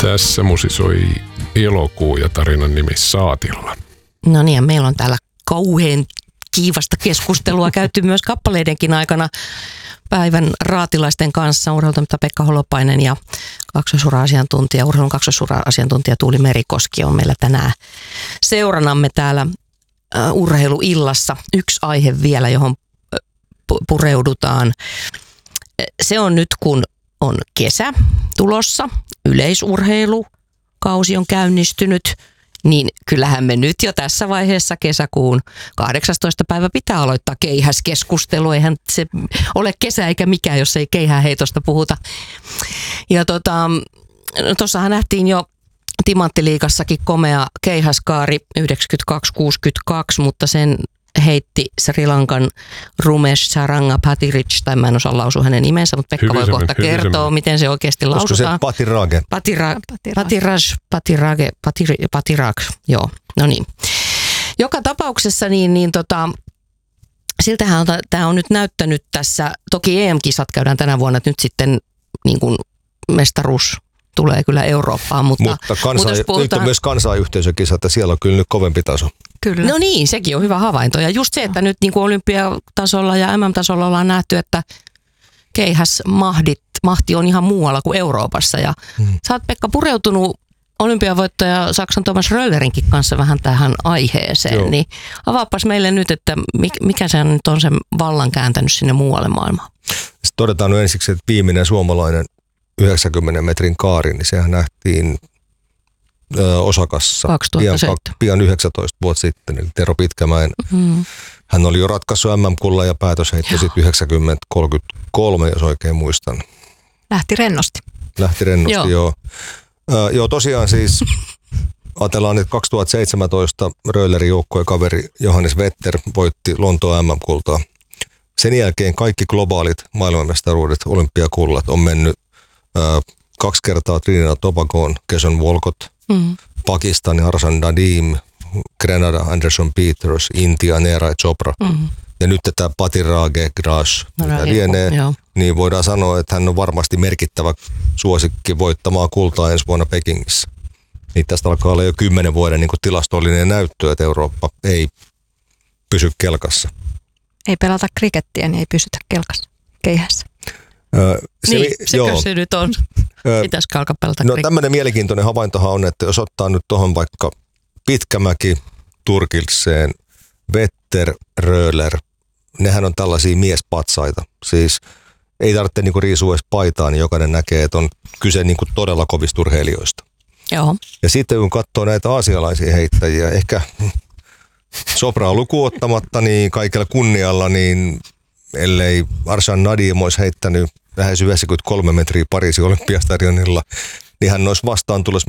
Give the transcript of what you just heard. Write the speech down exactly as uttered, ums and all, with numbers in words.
Tässä musisoi Elokuu ja tarinan nimi Saatilla. No niin, ja meillä on täällä kauhean kiivasta keskustelua käyty myös kappaleidenkin aikana päivän raatilaisten kanssa. Urheilutoimittaja Pekka Holopainen ja kaksosura-asiantuntija, urheilun kaksosura-asiantuntija Tuuli Merikoski on meillä tänään seuranamme täällä uh, urheiluillassa. Yksi aihe vielä, johon pureudutaan. Se on nyt, kun on kesä tulossa, yleisurheilukausi on käynnistynyt, niin kyllähän me nyt jo tässä vaiheessa kesäkuun kahdeksastoista päivä pitää aloittaa keihäskeskustelu. Eihän se ole kesä eikä mikään, jos ei keihäheitosta puhuta. Ja tota, tuossahan nähtiin jo Timanttiliigassakin komea keihäskaari yhdeksänkymmentäkaksi kuusikymmentäkaksi, mutta sen heitti Sri Lankan Rumesh Sarangapattiraj, tai mä en osaa lausua hänen nimensä, mutta Pekka hyvin voi kohta kertoa, semmoinen. Miten se oikeasti lausutaan. Olisiko se Pattirage? Pattiraj, Pattiraj, Pattirage, Pattiraj, joo, no niin. Joka tapauksessa niin, niin tota, siltähän tämä on nyt näyttänyt tässä, toki E M-kisat käydään tänä vuonna, että nyt sitten niin kuin mestaruus tulee kyllä Eurooppaan, mutta... Mutta, kansa, mutta puhutaan... nyt on myös kansayhteisökisat, ja siellä on kyllä nyt kovempi taso. Kyllä. No niin, sekin on hyvä havainto. Ja just se, että nyt niin kuin olympiatasolla ja M M-tasolla ollaan nähty, että keihäsmahdit, mahti on ihan muualla kuin Euroopassa. Ja hmm. sä oot, Pekka, pureutunut olympiavoittaja Saksan Thomas Röllerinkin kanssa vähän tähän aiheeseen. Joo. Niin avaapas meille nyt, että mikä se nyt on sen vallan kääntänyt sinne muualle maailmaan. Sitten todetaan nyt ensiksi, että viimeinen suomalainen yhdeksänkymmenen metrin kaari, niin sehän nähtiin ö, Osakassa pian, pian yhdeksäntoista vuotta sitten, eli Tero Pitkämäen. Mm-hmm. Hän oli jo ratkaissut M M-kullan ja päätösheitto sitten yhdeksänkymmentä kolmekymmentäkolme, jos oikein muistan. Lähti rennosti. Lähti rennosti, joo. Joo, ö, joo tosiaan siis, ajatellaan, että kaksituhattaseitsemäntoista Röllerin joukkueen kaveri Johannes Vetter voitti Lontoon M M-kultaa. Sen jälkeen kaikki globaalit maailmanmestaruudet, olympiakullat on mennyt Uh, kaksi kertaa Trinidad Tobagoon, Kesson Walcott, mm. Pakistan, Arsan Nadim, Grenada, Anderson Peters, Intia, Neeraj Chopra. Mm. Ja nyt tätä Pattirage Grash, no, mitä lienee, niin voidaan sanoa, että hän on varmasti merkittävä suosikki voittamaan kultaa ensi vuonna Pekingissä. Niin tästä alkaa olla jo kymmenen vuoden niin kuin tilastollinen näyttö, että Eurooppa ei pysy kelkassa. Ei pelata krikettiä, niin ei pysytä kelkassa, keihässä. Se, niin, sekö joo. se nyt on? Pitäisikö alkaa pelata No tämmöinen mielenkiintoinen havaintohan on, että jos ottaa nyt tuohon vaikka Pitkämäki, Turkilseen, Vetter, Röller, nehän on tällaisia miespatsaita. Siis ei tarvitse niinku riisua edes paitaa, niin jokainen näkee, että on kyse niinku todella kovista urheilijoista. Joo. Ja sitten kun katsoo näitä aasialaisia heittäjiä, ehkä Chopraa lukuun ottamatta, niin kaikella kunnialla, niin ellei Arsan Nadim olisi heittänyt lähes yhdeksänkymmentäkolme metriä Pariisin olympiastadionilla, niin hän olisi vastaan tulossa